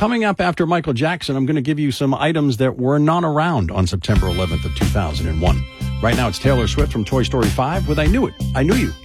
Coming up after Michael Jackson, I'm going to give you some items that were not around on September 11th of 2001. Right now, it's Taylor Swift from Toy Story 5 with I Knew It, I Knew You.